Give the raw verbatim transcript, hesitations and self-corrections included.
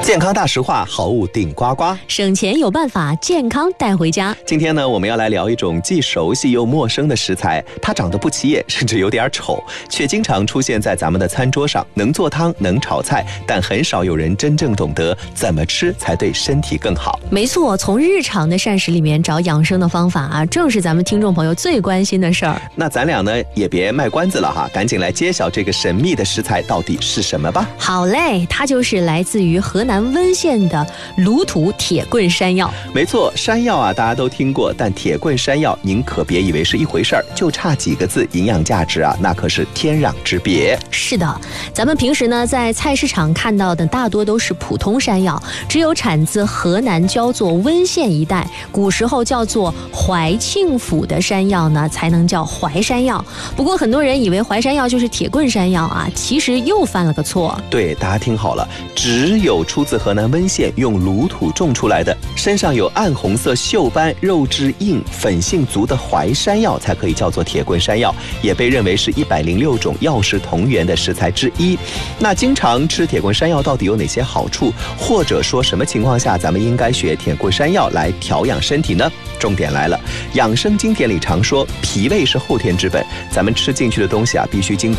健康大实话，好物顶呱呱， 省钱有办法，健康带回家。 今天呢，我们要来聊一种既熟悉又陌生的食材，它长得不起眼，甚至有点丑，却经常出现在咱们的餐桌上，能做汤，能炒菜，但很少有人真正懂得怎么吃才对身体更好。 没错，从日常的膳食里面找养生的方法啊，正是咱们听众朋友最关心的事儿。 那咱俩呢，也别卖关子了哈，赶紧来揭晓这个神秘的食材到底是什么吧。 好嘞，它就是来自于河南温县的卤土铁棍山药。 没错，山药啊，大家都听过，但铁棍山药您可别以为是一回事儿，就差几个字，营养价值啊，那可是天壤之别。 是的，咱们平时呢在菜市场看到的大多都是普通山药，只有产自河南焦作温县一带，古时候叫做怀庆府的山药呢，才能叫淮山药。不过很多人以为淮山药就是铁棍山药啊，其实又犯了个错。 对，大家听好了，只有出自河南温县用卤土种出来的，身上有暗红色锈斑、肉质硬、粉性足的淮山药才可以叫做铁棍山药，也被认为是一百零六种药食同源的食材之一。那经常吃铁棍山药到底有哪些好处，或者说什么情况下咱们应该学铁棍山药来调养身体呢？重点来了，养生经典里常说脾胃是后天之本，咱们吃进去的东西啊，必须经过